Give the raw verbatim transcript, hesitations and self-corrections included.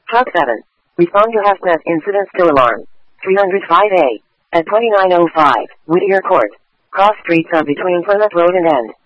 Truck seven. Respond to hazmat incident still alarm. three oh five A. At twenty-nine oh five, Whittier Court. Cross streets are between Plymouth Road and End.